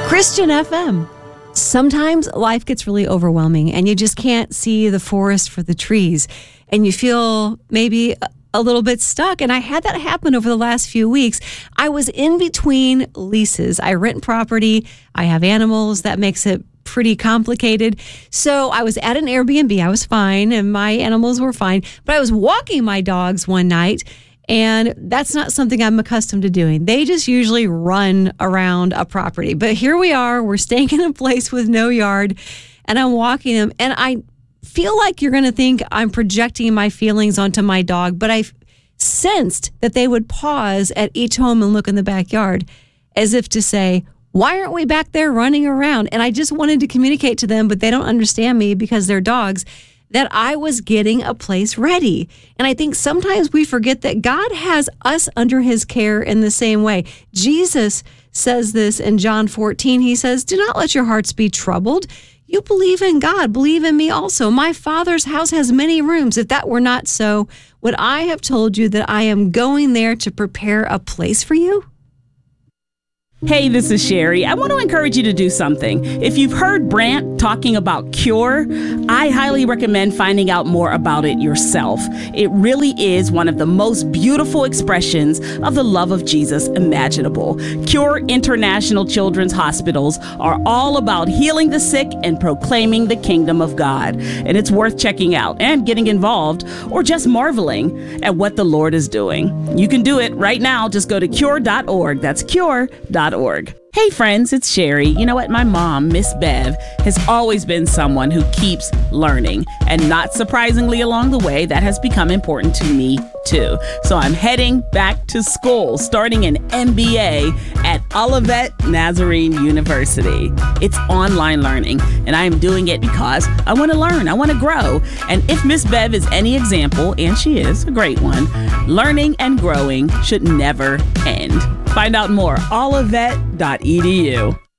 Christian FM. Sometimes life gets really overwhelming and you just can't see the forest for the trees and you feel maybe a little bit stuck. And I had that happen over the last few weeks. I was in between leases. I rent property. I have animals. That makes it pretty complicated. So I was at an Airbnb. I was fine and my animals were fine. But I was walking my dogs one night, and that's not something I'm accustomed to doing. They just usually run around a property. But here we are. We're staying in a place with no yard, and I'm walking them. And I feel like you're going to think I'm projecting my feelings onto my dog, but I sensed that they would pause at each home and look in the backyard as if to say, why aren't we back there running around? And I just wanted to communicate to them, but they don't understand me because they're dogs, that I was getting a place ready. And I think sometimes we forget that God has us under his care in the same way. Jesus says this in John 14. He says, do not let your hearts be troubled. You believe in God, believe in me also. My Father's house has many rooms. If that were not so, would I have told you that I am going there to prepare a place for you? Hey, this is Sherry. I want to encourage you to do something. If you've heard Brant talking about Cure, I highly recommend finding out more about it yourself. It really is one of the most beautiful expressions of the love of Jesus imaginable. Cure International Children's Hospitals are all about healing the sick and proclaiming the kingdom of God. And it's worth checking out and getting involved, or just marveling at what the Lord is doing. You can do it right now. Just go to cure.org. That's cure.org. Hey friends, it's Sherry. You know what? My mom, Miss Bev, has always been someone who keeps learning. And not surprisingly, along the way, that has become important to me too. So I'm heading back to school, starting an MBA at Olivet Nazarene University. It's online learning, and I am doing it because I want to learn, I want to grow. And if Miss Bev is any example, and she is a great one, learning and growing should never end. Find out more, olivet.edu.